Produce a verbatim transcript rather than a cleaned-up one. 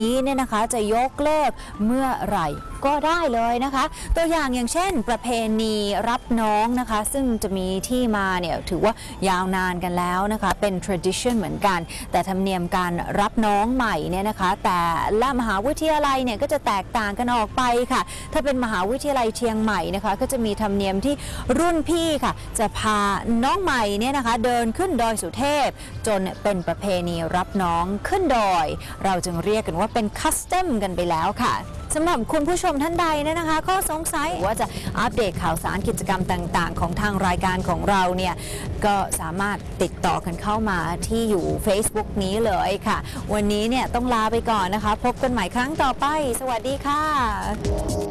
นี้เนี่ยนะคะจะยกเลิกเมื่อไหร่ก็ได้เลยนะคะตัวอย่างอย่างเช่นประเพณีรับน้องนะคะซึ่งจะมีที่มาเนี่ยถือว่ายาวนานกันแล้วนะคะเป็น tradition เหมือนกันแต่ธรรมเนียมการรับน้องใหม่เนี่ยนะคะแต่ละมหาวิทยาลัยเนี่ยก็จะแตกต่างกันออกไปค่ะถ้าเป็นมหาวิทยาลัยเชียงใหม่นะคะก็จะมีธรรมเนียมที่รุ่นพี่ค่ะจะพาน้องใหม่เนี่ยนะคะเดินขึ้นดอยสุเทพจนเป็นประเพณีรับน้องขึ้นดอยเราจึงเรียกกันว่าเป็นคัสตอมกันไปแล้วค่ะสำหรับคุณผู้ชมท่านใดนะคะข้อสงสัยว่าจะอัปเดตข่าวสารกิจกรรมต่างๆของทางรายการของเราเนี่ยก็สามารถติดต่อกันเข้ามาที่อยู่ Facebook นี้เลยค่ะวันนี้เนี่ยต้องลาไปก่อนนะคะพบกันใหม่ครั้งต่อไปสวัสดีค่ะ